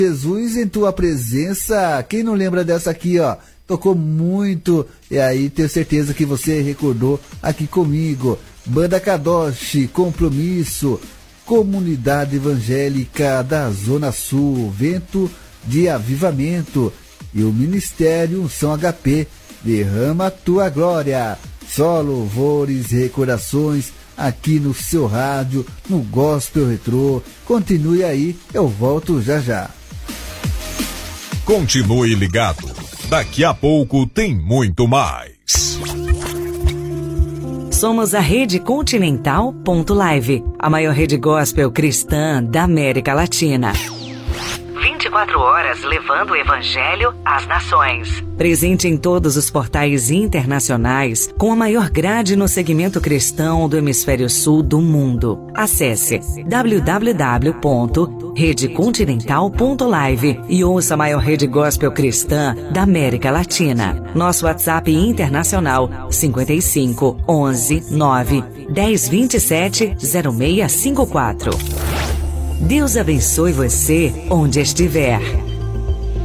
Jesus em tua presença. Quem não lembra dessa aqui, ó? Tocou muito, e aí tenho certeza que você recordou aqui comigo. Banda Kadosh, Compromisso, Comunidade Evangélica da Zona Sul, Vento de Avivamento e o Ministério Unção HP, Derrama a Tua Glória. Só louvores e recordações aqui no seu rádio, no Gospel Retrô. Continue aí, eu volto já já. Continue ligado, daqui a pouco tem muito mais. Somos a Rede Continental.live, a maior rede gospel cristã da América Latina. 24 horas levando o Evangelho às nações. Presente em todos os portais internacionais, com a maior grade no segmento cristão do hemisfério sul do mundo. Acesse www.redecontinental.live e ouça a maior rede gospel cristã da América Latina. Nosso WhatsApp internacional 55 11 9 10 27 0654. Deus abençoe você onde estiver.